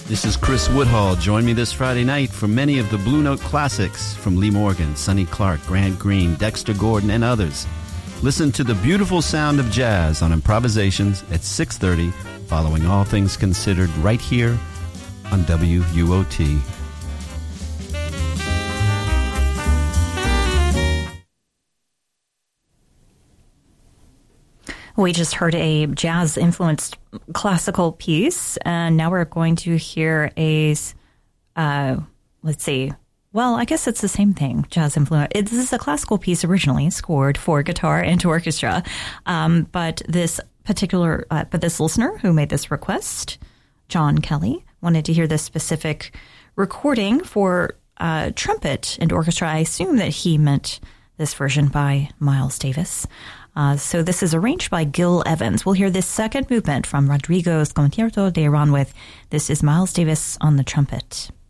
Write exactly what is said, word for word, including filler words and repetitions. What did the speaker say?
This is Chris Woodhall. Join me this Friday night for many of the Blue Note classics from Lee Morgan, Sonny Clark, Grant Green, Dexter Gordon, and others. Listen to the beautiful sound of jazz on Improvisations at six thirty, following All Things Considered right here on W U O T. We just heard a jazz-influenced classical piece, and now we're going to hear a, uh, let's see, well, I guess it's the same thing, jazz-influenced. This is a classical piece originally scored for guitar and orchestra, um, but this particular, uh, but this listener who made this request, John Kelly, wanted to hear this specific recording for uh, trumpet and orchestra. I assume that he meant this version by Miles Davis. Uh, so this is arranged by Gil Evans. We'll hear this second movement from Rodrigo's Concierto de Aranjuez. This is Miles Davis on the trumpet.